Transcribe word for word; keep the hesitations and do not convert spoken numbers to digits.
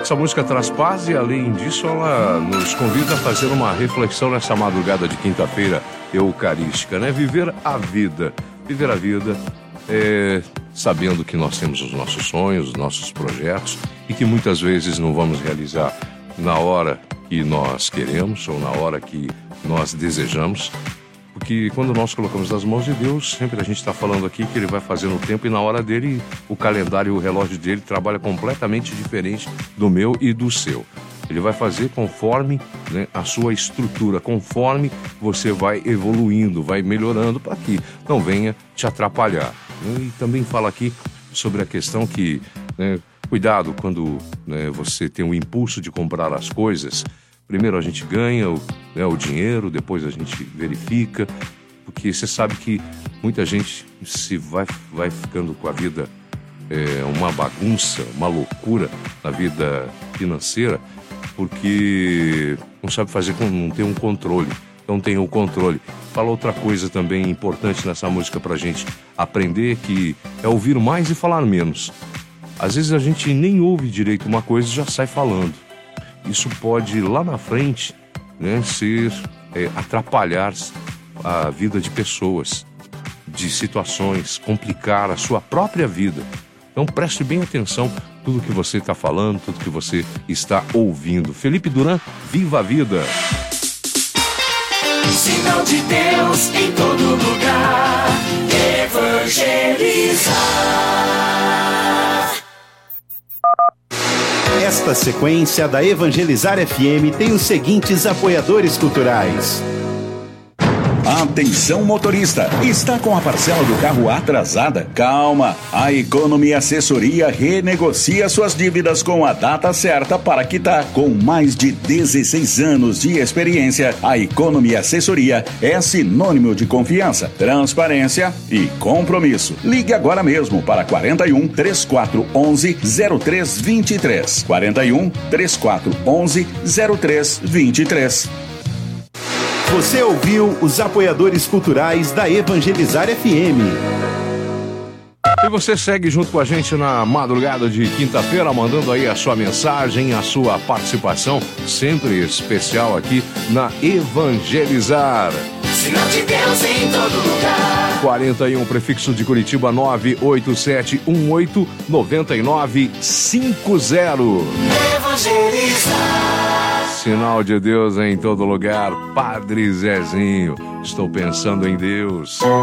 Essa música traz paz e, além disso, ela nos convida a fazer uma reflexão nessa madrugada de quinta-feira eucarística, né? Viver a vida. Viver a vida é, sabendo que nós temos os nossos sonhos, os nossos projetos e que muitas vezes não vamos realizar na hora que nós queremos ou na hora que nós desejamos. Porque quando nós colocamos nas mãos de Deus, sempre a gente está falando aqui que Ele vai fazer no tempo e na hora dele, o calendário e o relógio dele trabalha completamente diferente do meu e do seu. Ele vai fazer conforme, né, a sua estrutura, conforme você vai evoluindo, vai melhorando para que não venha te atrapalhar. E também fala aqui sobre a questão que, né, cuidado quando, né, você tem o impulso de comprar as coisas. Primeiro a gente ganha o, né, o dinheiro, depois a gente verifica, porque você sabe que muita gente se vai, vai ficando com a vida é, uma bagunça, uma loucura na vida financeira, porque não sabe fazer, não tem um controle, não tem o controle. Fala outra coisa também importante nessa música pra gente aprender, que é ouvir mais e falar menos. Às vezes a gente nem ouve direito uma coisa e já sai falando. Isso pode, lá na frente, né, ser, é, atrapalhar a vida de pessoas, de situações, complicar a sua própria vida. Então preste bem atenção tudo que você está falando, tudo que você está ouvindo. Felipe Duran, viva a vida! Sinal de Deus em todo lugar, evangelizar. Esta sequência da Evangelizar F M tem os seguintes apoiadores culturais. Atenção motorista, está com a parcela do carro atrasada? Calma, a Economy Assessoria renegocia suas dívidas com a data certa para quitar. Com mais de dezesseis anos de experiência, a Economy Assessoria é sinônimo de confiança, transparência e compromisso. Ligue agora mesmo para quarenta e um, trinta e quatro, onze, zero três vinte e três. quarenta e um, trinta e quatro, onze, zero três vinte e três. Você ouviu os apoiadores culturais da Evangelizar F M. E você segue junto com a gente na madrugada de quinta-feira, mandando aí a sua mensagem, a sua participação, sempre especial aqui na Evangelizar. Sinal de Deus em todo lugar. quarenta e um, prefixo de Curitiba, nove oito sete um oito nove nove cinco zero. Evangelizar. Sinal de Deus em todo lugar, Padre Zezinho. Estou pensando em Deus.